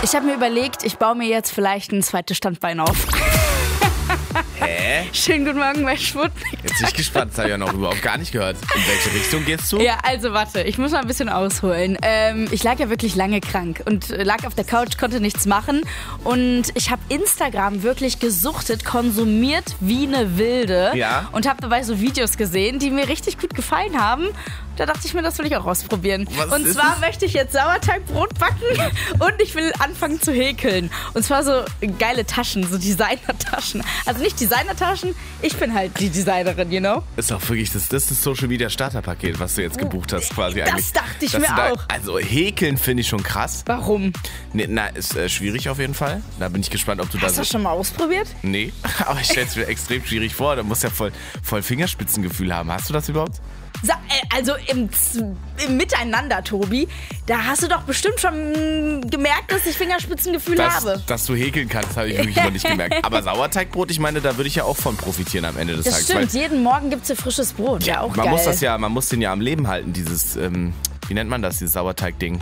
Ich habe mir überlegt, ich baue mir jetzt vielleicht ein zweites Standbein auf. Hä? Schönen guten Morgen, mein Sputnik. Jetzt bin ich gespannt, das habe ich ja noch überhaupt gar nicht gehört. In welche Richtung gehst du? Ja, also warte, ich muss mal ein bisschen ausholen. Ich lag ja wirklich lange krank und lag auf der Couch, konnte nichts machen. Und ich habe Instagram wirklich gesuchtet, konsumiert wie eine Wilde. Ja. Und habe dabei so Videos gesehen, die mir richtig gut gefallen haben. Da dachte ich mir, das will ich auch ausprobieren. Und zwar möchte ich jetzt Sauerteigbrot backen und ich will anfangen zu häkeln. Und zwar so geile Taschen, so Designer-Taschen. Also nicht Designer-Taschen, ich bin halt die Designerin, you know? Ist auch wirklich das Social Media Starterpaket, was du jetzt gebucht hast, quasi eigentlich. Das dachte ich Dass mir du da, auch. Also häkeln finde ich schon krass. Warum? Nee, ist schwierig auf jeden Fall. Da bin ich gespannt, ob du Hast du das schon mal ausprobiert? Nee, aber ich stelle es mir extrem schwierig vor. Da musst ja voll Fingerspitzengefühl haben. Hast du das überhaupt? Also im Miteinander, Tobi, da hast du doch bestimmt schon gemerkt, dass ich Fingerspitzengefühl habe. Dass du häkeln kannst, habe ich wirklich noch nicht gemerkt. Aber Sauerteigbrot, ich meine, da würde ich ja auch von profitieren am Ende des Das Tages. stimmt, jeden Morgen gibt es hier frisches Brot. Ja, auch man geil. Man muss den ja am Leben halten, dieses, wie nennt man das, dieses Sauerteig-Ding?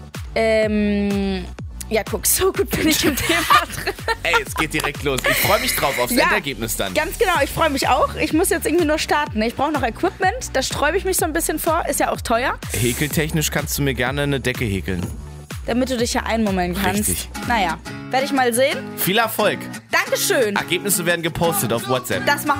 Ja, guck, so gut bin ich im Thema drin. Ey, es geht direkt los. Ich freue mich drauf aufs Endergebnis dann. Ganz genau, ich freue mich auch. Ich muss jetzt irgendwie nur starten. Ich brauche noch Equipment, da sträube ich mich so ein bisschen vor. Ist ja auch teuer. Häkeltechnisch kannst du mir gerne eine Decke häkeln. Damit du dich ja einmummeln kannst. Richtig. Naja, werde ich mal sehen. Viel Erfolg. Dankeschön. Ergebnisse werden gepostet auf WhatsApp. Das machen